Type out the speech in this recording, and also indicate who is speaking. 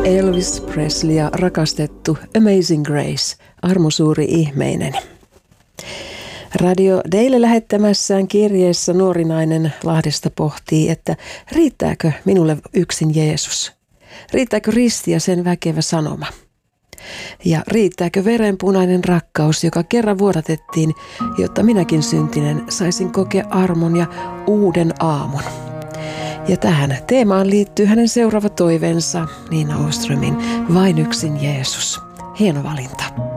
Speaker 1: Elvis Presley ja rakastettu Amazing Grace, armo suuri ihmeinen. Radio Daily lähettämässään kirjeessä nuori nainen Lahdesta pohtii, että riittääkö minulle yksin Jeesus? Riittääkö risti ja sen väkevä sanoma? Ja riittääkö verenpunainen rakkaus, joka kerran vuodatettiin, jotta minäkin syntinen saisin kokea armon ja uuden aamun? Ja tähän teemaan liittyy hänen seuraava toiveensa, Nina Åströmin Vain yksin Jeesus. Hieno valinta.